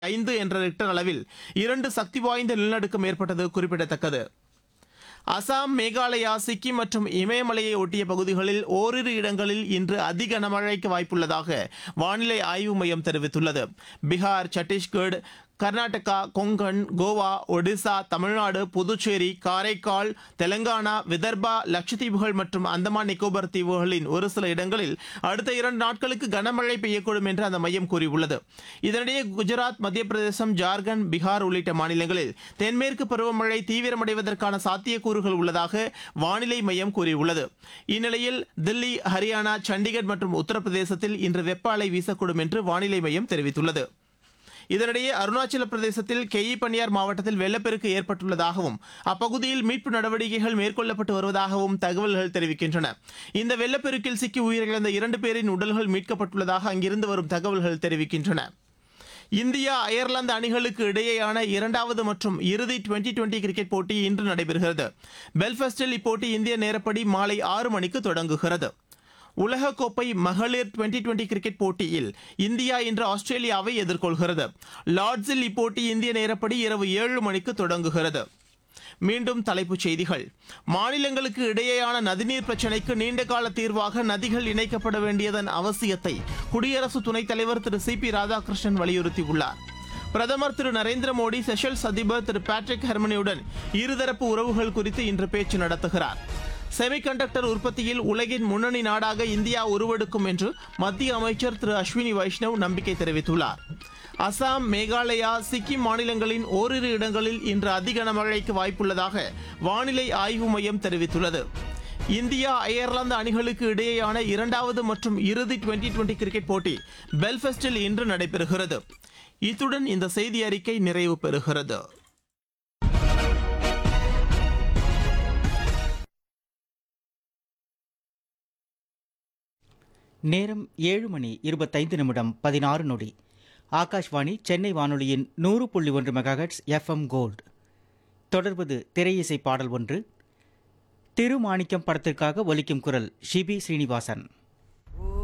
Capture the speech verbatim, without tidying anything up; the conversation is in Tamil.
ஐந்து என்ற ரிக்டர் அளவில் இரண்டு சக்தி வாய்ந்த நிலநடுக்கம் ஏற்பட்டது குறிப்பிடத்தக்கது. அசாம், மேகாலயா, சிக்கிம் மற்றும் இமயமலையை ஒட்டிய பகுதிகளில் ஓரிரு இடங்களில் இன்று அதி கனமழைக்கு வாய்ப்புள்ளதாக வானிலை ஆய்வு மையம் தெரிவித்துள்ளது. பீகார், சத்தீஸ்கர், கர்நாடகா, கொங்கன், கோவா, ஒடிசா, தமிழ்நாடு, புதுச்சேரி, காரைக்கால், தெலங்கானா, விதர்பா, லட்சத்தீவுகள் மற்றும் அந்தமான் நிக்கோபார் தீவுகளின் ஒரு சில இடங்களில் அடுத்த இரண்டு நாட்களுக்கு கனமழை பெய்யக்கூடும் என்று அந்த மையம் கூறியுள்ளது. இதனிடையே குஜராத், மத்திய பிரதேசம், ஜார்க்கண்ட், பீகார் உள்ளிட்ட மாநிலங்களில் தென்மேற்கு பருவமழை தீவிரமடைவதற்கான சாத்தியக்கூறுகள் உள்ளதாக வானிலை மையம் கூறியுள்ளது. இந்நிலையில் தில்லி, ஹரியானா, சண்டிகர் மற்றும் உத்தரப்பிரதேசத்தில் இன்று வெப்ப அலை வீசக்கூடும் என்று வானிலை மையம் தெரிவித்துள்ளது. இதனிடையே அருணாச்சல பிரதேசத்தில் கெயி பனியார் மாவட்டத்தில் வெள்ளப்பெருக்கு ஏற்பட்டுள்ளதாகவும் அப்பகுதியில் மீட்பு நடவடிக்கைகள் மேற்கொள்ளப்பட்டு வருவதாகவும் தகவல்கள் தெரிவிக்கின்றன. இந்த வெள்ளப்பெருக்கில் சிக்கி உயிரிழந்த இரண்டு பேரின் உடல்கள் மீட்கப்பட்டுள்ளதாக அங்கிருந்து வரும் தகவல்கள் தெரிவிக்கின்றன. இந்தியா, அயர்லாந்து அணிகளுக்கு இடையேயான இரண்டாவது மற்றும் இறுதி டுவெண்டி டுவெண்டி கிரிக்கெட் போட்டி இன்று நடைபெறுகிறது. பெல்ஃபாஸ்டில் இப்போட்டி இந்திய நேரப்படி மாலை ஆறு மணிக்கு தொடங்குகிறது. உலகக்கோப்பை மகளிர் டுவெண்டி டுவெண்டி கிரிக்கெட் போட்டியில் இந்தியா இன்று ஆஸ்திரேலியாவை எதிர்கொள்கிறது. லார்ட்ஸில் இப்போட்டி இந்திய நேரப்படி இரவு ஏழு மணிக்கு தொடங்குகிறது. மீண்டும் தலைப்புச் செய்திகள். மாநிலங்களுக்கு இடையேயான நதிநீர் பிரச்சினைக்கு நீண்டகால தீர்வாக நதிகள் இணைக்கப்பட வேண்டியதன் அவசியத்தை குடியரசு துணைத் தலைவர் திரு சி பி ராதாகிருஷ்ணன் வலியுறுத்தியுள்ளார். பிரதமர் திரு நரேந்திர மோடி செஷல்ஸ் அதிபர் திரு பேட்ரிக் ஹெர்மனியுடன் இருதரப்பு உறவுகள் குறித்து இன்று பேச்சு நடத்துகிறார். செமிகண்டக்டர் உற்பத்தியில் உலகின் முன்னணி நாடாக இந்தியா உருவெடுக்கும் என்று மத்திய அமைச்சர் திரு அஸ்வினி வைஷ்ணவ் நம்பிக்கை தெரிவித்துள்ளார். அசாம், மேகாலயா, சிக்கிம் மாநிலங்களின் ஓரிரு இடங்களில் இன்று அதி கனமழைக்கு வாய்ப்புள்ளதாக வானிலை ஆய்வு மையம் தெரிவித்துள்ளது. இந்தியா, அயர்லாந்து அணிகளுக்கு இடையேயான இரண்டாவது மற்றும் இறுதி டுவெண்டி டுவெண்டி கிரிக்கெட் போட்டி பெல்ஃபாஸ்டில் இன்று நடைபெறுகிறது. இத்துடன் இந்த செய்தி அறிக்கை நிறைவு பெறுகிறது. நேரம் ஏழு மணி இருபத்தைந்து நிமிடம் பதினாறு நொடி. ஆகாஷ்வாணி சென்னை வானொலியின் நூறு புள்ளி ஒன்று மெகாஹெட்ஸ் எஃப்எம் கோல்டு. தொடர்வது திரையிசை பாடல் ஒன்று. திருமாணிக்கம் படத்திற்காக ஒலிக்கும் குரல் ஷிபி ஸ்ரீனிவாசன்.